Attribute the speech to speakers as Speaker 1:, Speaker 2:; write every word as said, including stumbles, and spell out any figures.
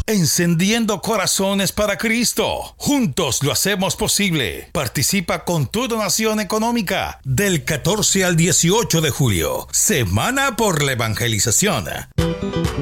Speaker 1: encendiendo corazones para Cristo. Juntos lo hacemos posible. Participa con tu donación económica del catorce al dieciocho de julio, Semana por la Evangelización.